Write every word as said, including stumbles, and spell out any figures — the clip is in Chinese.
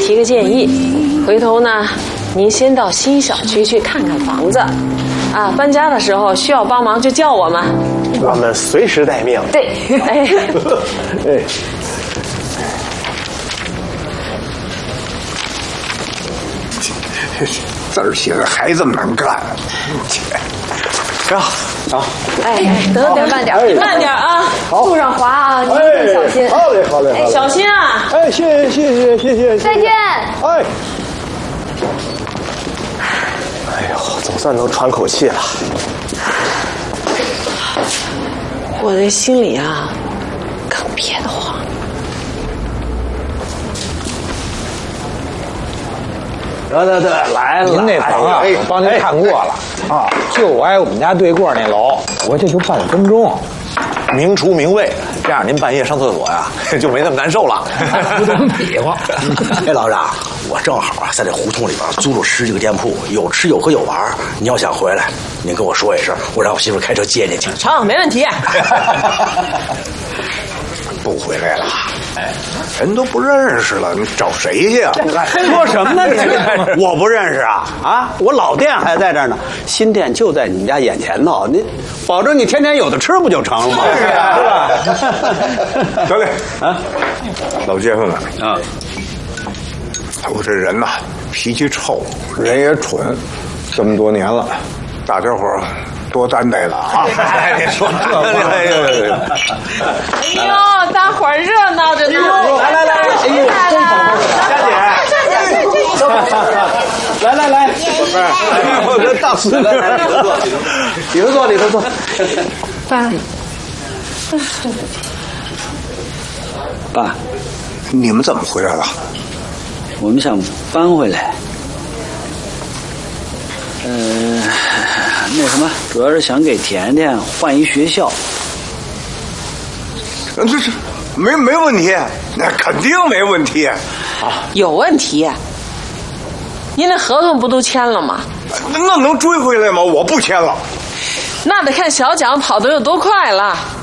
提个建议，回头呢，您先到新小区去看看房子，啊，搬家的时候需要帮忙就叫我们， 我们随时待命。 对，哎， 哎。 字儿写的还这么难干， 行啊， 哎，得得慢点，慢点啊，路上滑啊，你一定小心。 好嘞，好嘞，好嘞， 小心啊！ 哎，谢谢，谢谢，谢谢， 再见。 哎，哎呦，总算能喘口气了。 我这心里啊，可憋得慌。 得得得，来了！ 您那房啊，我帮您看过了啊，就挨我们家对过那楼，我这就半分钟， 明厨明卫，这样您半夜上厕所呀就没那么难受了， 不能比划。 哎，老张，我正好啊在这胡同里边租了十几个店铺，有吃有喝有玩。你要想回来，您跟我说一声，我让我媳妇开车接你去。 成，没问题。 不回来了，哎，人都不认识了，你找谁去啊？ 说什么呢你？我不认识啊啊！我老店还在这儿呢，新店就在你们家眼前头，你保证你天天有的吃不就成了吗？是啊，是吧？ 得嘞啊，老街坊们啊，我这人呐，脾气臭，人也蠢，这么多年了，大家伙儿多担待了啊！ 你说这，哎呦， 哎呦，大伙儿热闹着呢！ 来来来，哎呦，真好，佳姐，来来来，我这大孙子，里头坐，里头坐。 爸， 爸， 你们怎么回来了？ 我们想搬回来。呃，那什么，主要是想给甜甜换一学校。 这这没没问题，那肯定没问题。 有问题？您那合同不都签了吗？ 那能追回来吗？我不签了。 那得看小蒋跑得有多快了。